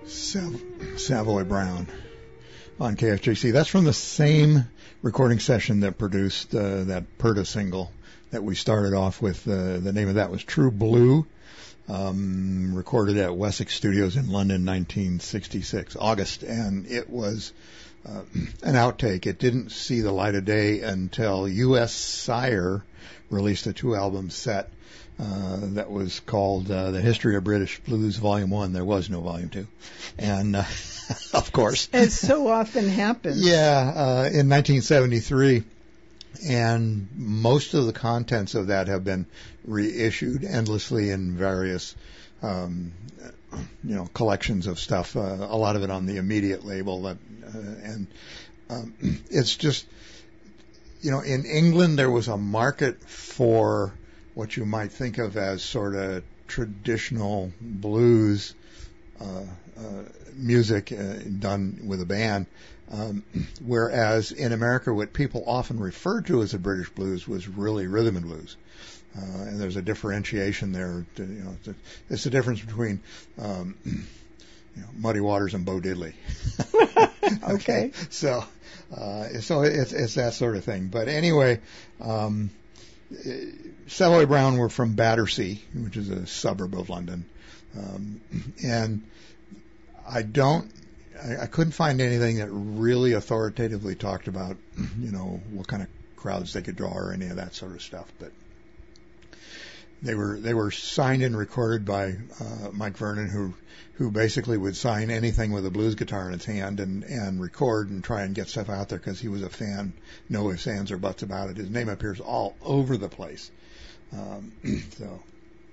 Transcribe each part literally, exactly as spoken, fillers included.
Sav- Savoy Brown on K F J C. That's from the same recording session that produced uh, that Perta single that we started off with. Uh, the name of that was True Blue, um, recorded at Wessex Studios in London, nineteen sixty-six, August, and it was uh, an outtake. It didn't see the light of day until U S Sire released a two-album set Uh, that was called uh, The History of British Blues Volume one. There was no Volume two. And, uh, of course. As so often happens. Yeah, uh, in nineteen seventy-three. And most of the contents of that have been reissued endlessly in various, um, you know, collections of stuff. Uh, a lot of it on the Immediate label. That, uh, and um, it's just, you know, in England there was a market for what you might think of as sort of traditional blues uh, uh, music uh, done with a band, um, whereas in America what people often referred to as the British blues was really rhythm and blues. Uh, and there's a differentiation there. To, you know, it's, a, it's the difference between um, you know, Muddy Waters and Bo Diddley. okay. okay. So, uh, so it's it's that sort of thing. But anyway. Um, Savoy Brown were from Battersea, which is a suburb of London, um, and I don't, I, I couldn't find anything that really authoritatively talked about, you know, what kind of crowds they could draw or any of that sort of stuff. But they were they were signed and recorded by uh, Mike Vernon, who who basically would sign anything with a blues guitar in its hand and, and record and try and get stuff out there because he was a fan, no ifs, ands, or buts about it. His name appears all over the place. Um, so,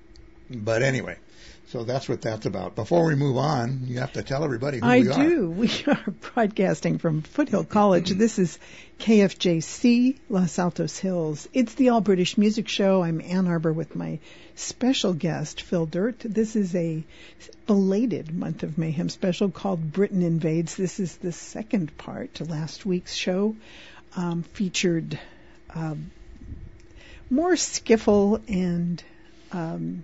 but anyway, so that's what that's about. Before we move on, you have to tell everybody who I we are. I do. We are broadcasting from Foothill College. This is K F J C, Los Altos Hills. It's the All British Music Show. I'm Ann Arbor with my special guest, Phil Dirt. This is a belated Month of Mayhem special called Britain Invades. This is the second part to last week's show. Um, featured uh, more skiffle and um,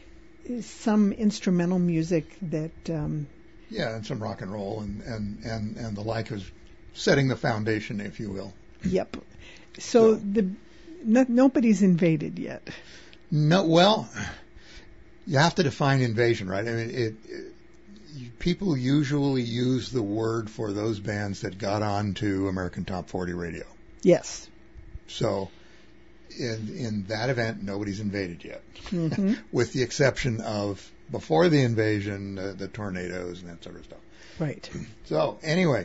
some instrumental music that... Um, yeah, and some rock and roll and, and, and, and the like is setting the foundation, if you will. Yep. So, so the no, nobody's invaded yet. No, well, you have to define invasion, right? I mean, it, it, people usually use the word for those bands that got on to American Top forty radio. Yes. So, in in that event, nobody's invaded yet, mm-hmm. with the exception of before the invasion, uh, the Tornadoes and that sort of stuff. Right. So, anyway,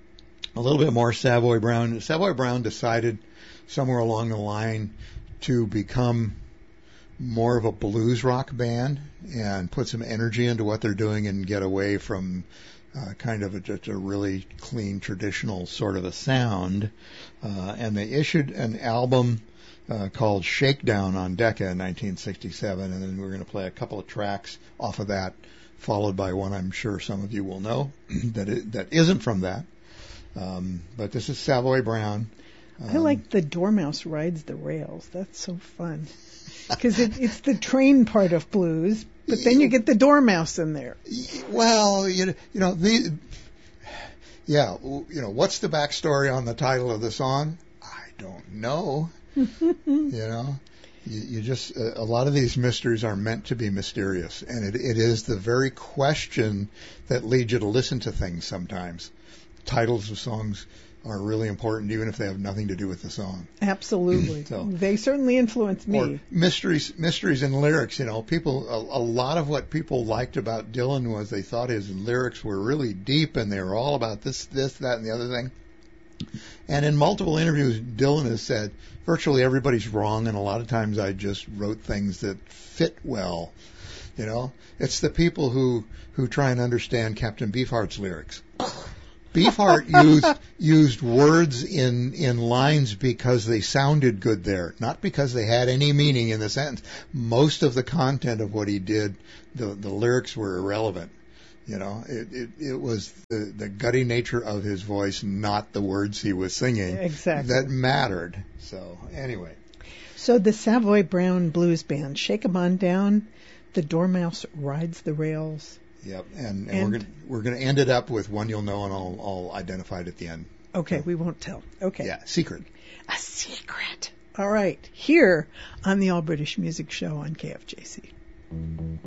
a little bit more Savoy Brown. Savoy Brown decided somewhere along the line to become more of a blues rock band and put some energy into what they're doing and get away from uh, kind of a, just a really clean traditional sort of a sound. Uh, and they issued an album uh, called Shakedown on Decca in nineteen sixty-seven, and then we're going to play a couple of tracks off of that, followed by one I'm sure some of you will know that it, that isn't from that. Um, but this is Savoy Brown. Um, I like the Dormouse Rides the Rails. That's so fun. Because it, it's the train part of blues, but then you get the dormouse in there. Well, you know, you know the yeah, you know, what's the backstory on the title of the song? I don't know. you know, you, you just uh, a lot of these mysteries are meant to be mysterious, and it, it is the very question that leads you to listen to things sometimes. Titles of songs are really important, even if they have nothing to do with the song. Absolutely. So, they certainly influence me. Or mysteries, mysteries in lyrics. You know, people. A, a lot of what people liked about Dylan was they thought his lyrics were really deep, and they were all about this, this, that, and the other thing. And in multiple interviews, Dylan has said virtually everybody's wrong, and a lot of times I just wrote things that fit well. You know, it's the people who who try and understand Captain Beefheart's lyrics. Beefheart used used words in in lines because they sounded good there, not because they had any meaning in the sentence. Most of the content of what he did, the the lyrics were irrelevant. You know, it it, it was the, the gutty nature of his voice, not the words he was singing, exactly, that mattered. So anyway, so the Savoy Brown Blues Band, Shake 'Em On Down, the Dormouse Rides the Rails. Yep, and, and, And- we're gonna we're gonna end it up with one you'll know, and I'll I'll identify it at the end. Okay, we won't tell. Okay. Yeah, secret. A secret. All right, here on the All British Music Show on K F J C.